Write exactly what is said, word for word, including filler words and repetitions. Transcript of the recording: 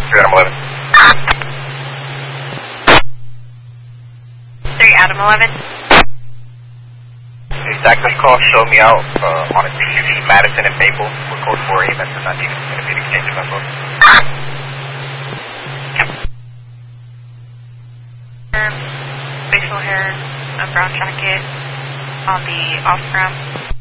Adam eleven. three Adam eleven. Exactly call, show me out uh, on a T C V, Madison and Maple, with code four A, that's not even going to be an exchange of info. Um, facial hair, a brown jacket on the off-ramp.